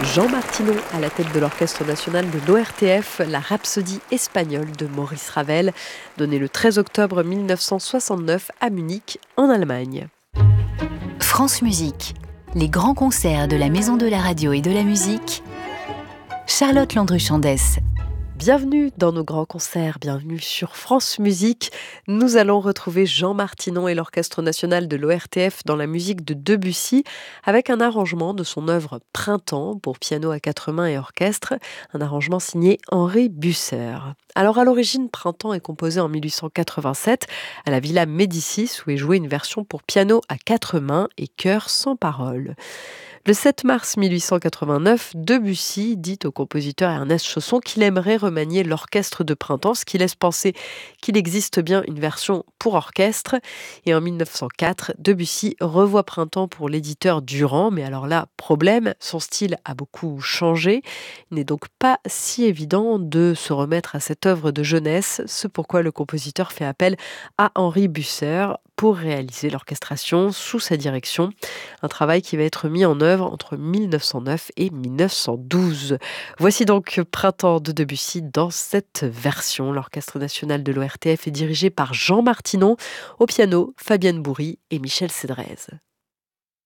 Jean Martineau à la tête de l'Orchestre national de l'ORTF, la Rhapsodie espagnole de Maurice Ravel, donnée le 13 octobre 1969 à Munich, en Allemagne. France Musique, les grands concerts de la Maison de la Radio et de la Musique. Charlotte Landru-Chandès. Bienvenue dans nos grands concerts, bienvenue sur France Musique. Nous allons retrouver Jean Martineau et l'Orchestre national de l'ORTF dans la musique de Debussy avec un arrangement de son œuvre Printemps pour piano à quatre mains et orchestre, un arrangement signé Henri Busser. Alors à l'origine, Printemps est composé en 1887 à la Villa Médicis où est jouée une version pour piano à quatre mains et chœur sans parole. Le 7 mars 1889, Debussy dit au compositeur Ernest Chausson qu'il aimerait remanier l'orchestre de Printemps, ce qui laisse penser qu'il existe bien une version pour orchestre. Et en 1904, Debussy revoit Printemps pour l'éditeur Durand, mais alors là, problème, son style a beaucoup changé. Il n'est donc pas si évident de se remettre à cette œuvre de jeunesse, ce pourquoi le compositeur fait appel à Henri Busser pour réaliser l'orchestration sous sa direction. Un travail qui va être mis en œuvre entre 1909 et 1912. Voici donc Printemps de Debussy dans cette version. L'Orchestre national de l'ORTF est dirigé par Jean Martineau, au piano Fabienne Bourry et Michel Cédrez.